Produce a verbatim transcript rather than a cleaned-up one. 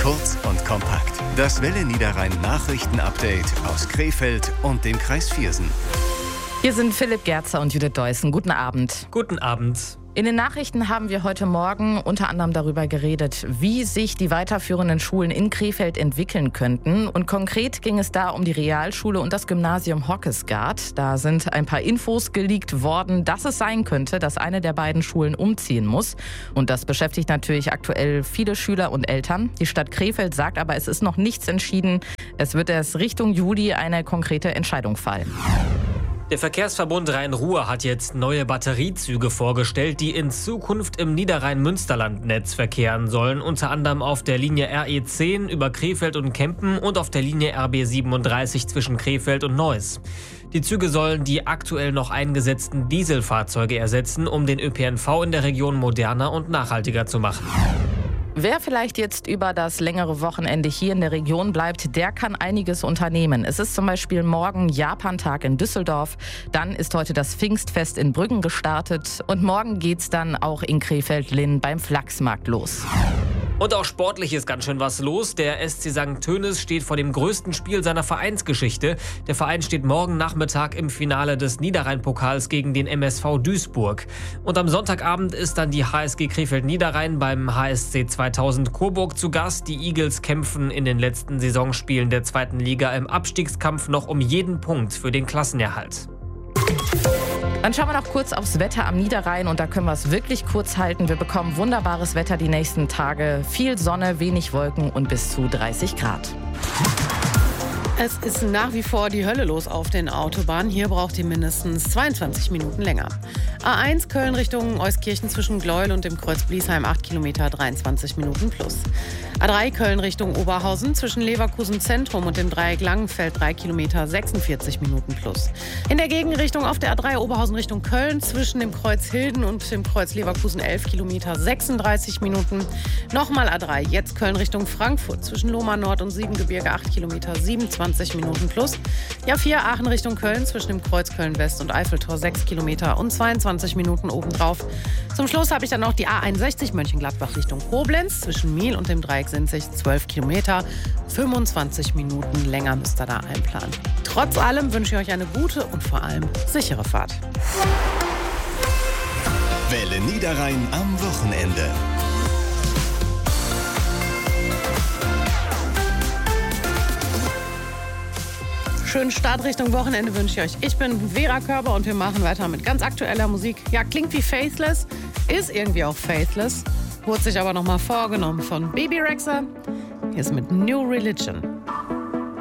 Kurz und kompakt. Das Welle Niederrhein Nachrichten-Update aus Krefeld und dem Kreis Viersen. Hier sind Philipp Gerzer und Judith Deussen. Guten Abend. Guten Abend. In den Nachrichten haben wir heute Morgen unter anderem darüber geredet, wie sich die weiterführenden Schulen in Krefeld entwickeln könnten. Und konkret ging es da um die Realschule und das Gymnasium Hockesgard. Da sind ein paar Infos geleakt worden, dass es sein könnte, dass eine der beiden Schulen umziehen muss. Und das beschäftigt natürlich aktuell viele Schüler und Eltern. Die Stadt Krefeld sagt aber, es ist noch nichts entschieden. Es wird erst Richtung Juli eine konkrete Entscheidung fallen. Der Verkehrsverbund Rhein-Ruhr hat jetzt neue Batteriezüge vorgestellt, die in Zukunft im Niederrhein-Münsterland-Netz verkehren sollen. Unter anderem auf der Linie R E zehn über Krefeld und Kempen und auf der Linie R B siebenunddreißig zwischen Krefeld und Neuss. Die Züge sollen die aktuell noch eingesetzten Dieselfahrzeuge ersetzen, um den Ö P N V in der Region moderner und nachhaltiger zu machen. Wer vielleicht jetzt über das längere Wochenende hier in der Region bleibt, der kann einiges unternehmen. Es ist zum Beispiel morgen Japantag in Düsseldorf. Dann ist heute das Pfingstfest in Brüggen gestartet. Und morgen geht's dann auch in Krefeld-Linn beim Flachsmarkt los. Und auch sportlich ist ganz schön was los. Der S C Sankt Tönis steht vor dem größten Spiel seiner Vereinsgeschichte. Der Verein steht morgen Nachmittag im Finale des Niederrhein-Pokals gegen den M S V Duisburg. Und am Sonntagabend ist dann die H S G Krefeld-Niederrhein beim H S C zweitausend Coburg zu Gast. Die Eagles kämpfen in den letzten Saisonspielen der zweiten Liga im Abstiegskampf noch um jeden Punkt für den Klassenerhalt. Dann schauen wir noch kurz aufs Wetter am Niederrhein und da können wir es wirklich kurz halten. Wir bekommen wunderbares Wetter die nächsten Tage. Viel Sonne, wenig Wolken und bis zu dreißig Grad. Es ist nach wie vor die Hölle los auf den Autobahnen. Hier braucht ihr mindestens zweiundzwanzig Minuten länger. A eins Köln Richtung Euskirchen zwischen Gleuel und dem Kreuz Bliesheim acht Kilometer, dreiundzwanzig Minuten plus. A drei Köln Richtung Oberhausen zwischen Leverkusen Zentrum und dem Dreieck Langenfeld drei Kilometer, sechsundvierzig Minuten plus. In der Gegenrichtung auf der A drei Oberhausen Richtung Köln zwischen dem Kreuz Hilden und dem Kreuz Leverkusen elf Kilometer, sechsunddreißig Minuten. Nochmal A drei, jetzt Köln Richtung Frankfurt zwischen Lohmar Nord und Siebengebirge acht Kilometer, siebenundzwanzig Minuten plus. Ja vier Aachen Richtung Köln zwischen dem Kreuz Köln West und Eiffeltor sechs Kilometer und zweiundzwanzig Minuten obendrauf. Zum Schluss habe ich dann noch die A einundsechzig Mönchengladbach Richtung Koblenz zwischen Miel und dem Dreieck Sinzig zwölf Kilometer, fünfundzwanzig Minuten länger müsst ihr da einplanen. Trotz allem wünsche ich euch eine gute und vor allem sichere Fahrt. Welle Niederrhein am Wochenende. Schönen Start Richtung Wochenende wünsche ich euch. Ich bin Vera Körber und wir machen weiter mit ganz aktueller Musik. Ja, klingt wie Faithless, ist irgendwie auch Faithless, wurde sich aber nochmal vorgenommen von Baby Rexha. Hier ist mit New Religion.